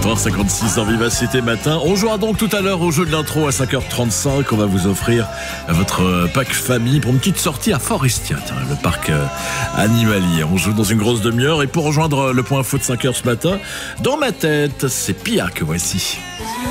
8h56 en Vivacité Matin. On jouera donc tout à l'heure au jeu de l'intro à 5h35. On va vous offrir votre pack famille pour une petite sortie à Forestia, le parc animalier. On joue dans une grosse demi-heure. Et pour rejoindre le point info de 5h ce matin, dans ma tête, c'est Pia que voici.